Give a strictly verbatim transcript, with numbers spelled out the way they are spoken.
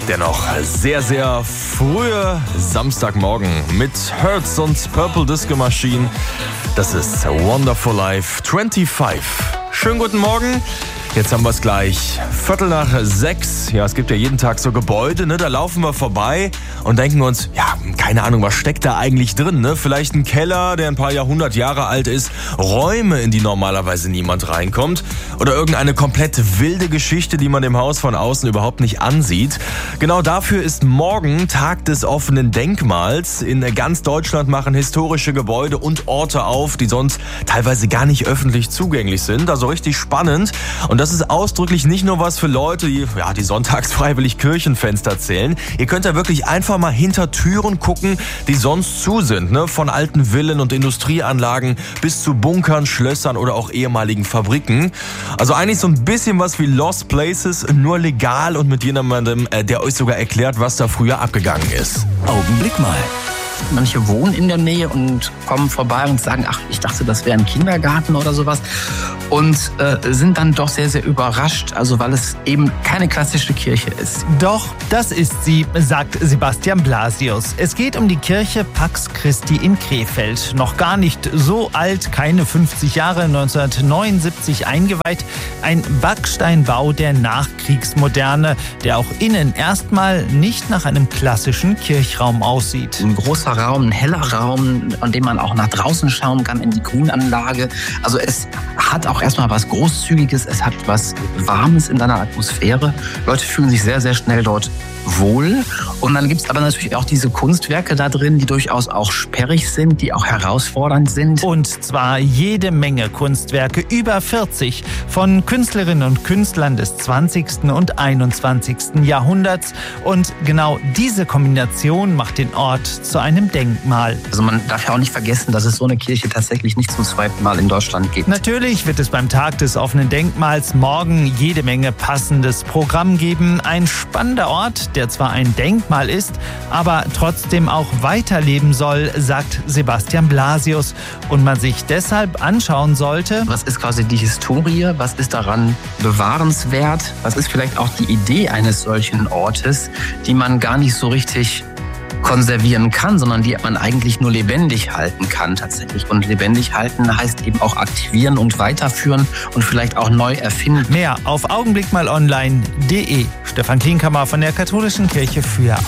Der noch sehr, sehr frühe Samstagmorgen mit Hertz und Purple Disco Machine. Das ist Wonderful Life fünfundzwanzig. Schönen guten Morgen. Jetzt haben wir es gleich. Viertel nach sechs. Ja, es gibt ja jeden Tag so Gebäude, ne? Da laufen wir vorbei und denken uns, ja, keine Ahnung, was steckt da eigentlich drin, ne? Vielleicht ein Keller, der ein paar Jahrhundert Jahre alt ist. Räume, in die normalerweise niemand reinkommt. Oder irgendeine komplett wilde Geschichte, die man dem Haus von außen überhaupt nicht ansieht. Genau dafür ist morgen Tag des offenen Denkmals. In ganz Deutschland machen historische Gebäude und Orte auf, die sonst teilweise gar nicht öffentlich zugänglich sind. Also richtig spannend. Und das ist ausdrücklich nicht nur was für Leute, die, ja, die sonntags freiwillig Kirchenfenster zählen. Ihr könnt ja wirklich einfach mal hinter Türen gucken, die sonst zu sind, ne? Von alten Villen und Industrieanlagen bis zu Bunkern, Schlössern oder auch ehemaligen Fabriken. Also eigentlich so ein bisschen was wie Lost Places, nur legal und mit jemandem, der euch sogar erklärt, was da früher abgegangen ist. Augenblick mal. Manche wohnen in der Nähe und kommen vorbei und sagen, ach, ich dachte, das wäre ein Kindergarten oder sowas. Und äh, sind dann doch sehr, sehr überrascht, also weil es eben keine klassische Kirche ist. Doch, das ist sie, sagt Sebastian Blasius. Es geht um die Kirche Pax Christi in Krefeld. Noch gar nicht so alt, keine fünfzig Jahre, neunzehnhundertneunundsiebzig eingeweiht. Ein Backsteinbau der Nachkriegsmoderne, der auch innen erstmal nicht nach einem klassischen Kirchraum aussieht. Ein großer Raum, ein heller Raum, an dem man auch nach draußen schauen kann in die Grünanlage. Also es hat auch erstmal was Großzügiges, es hat was Warmes in seiner Atmosphäre. Leute fühlen sich sehr, sehr schnell dort wohl. Und dann gibt es aber natürlich auch diese Kunstwerke da drin, die durchaus auch sperrig sind, die auch herausfordernd sind. Und zwar jede Menge Kunstwerke, über vierzig, von Künstlerinnen und Künstlern des zwanzigsten und einundzwanzigsten Jahrhunderts. Und genau diese Kombination macht den Ort zu einem Denkmal. Also man darf ja auch nicht vergessen, dass es so eine Kirche tatsächlich nicht zum zweiten Mal in Deutschland gibt. Natürlich wird es beim Tag des offenen Denkmals morgen jede Menge passendes Programm geben. Ein spannender Ort, der zwar ein Denkmal ist, aber trotzdem auch weiterleben soll, sagt Sebastian Blasius. Und man sich deshalb anschauen sollte, was ist quasi die Historie, was ist daran bewahrenswert, was ist vielleicht auch die Idee eines solchen Ortes, die man gar nicht so richtig konservieren kann, sondern die man eigentlich nur lebendig halten kann tatsächlich. Und lebendig halten heißt eben auch aktivieren und weiterführen und vielleicht auch neu erfinden. Mehr auf augenblickmalonline punkt de. Stefan Klinkhammer von der Katholischen Kirche für